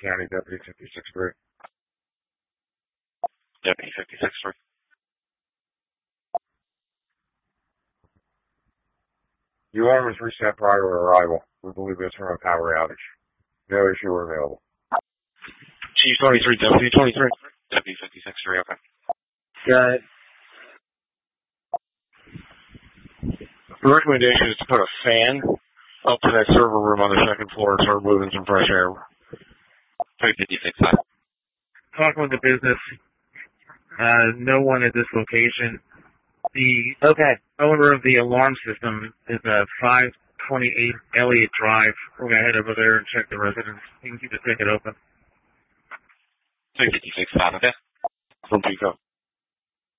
County, Deputy 56-3. Deputy 56-3. The alarm was reset prior to arrival. We believe it's from a power outage. No issue or available. Chief 23, Deputy 23. Deputy 56-3, okay. Got it. The recommendation is to put a fan up to that server room on the second floor and start moving some fresh air. 356. Talking with the business, no one at this location. The owner of the alarm system is 528 Elliott Drive. We're going to head over there and check the residence. You can keep the ticket open. 356, okay. From Pico.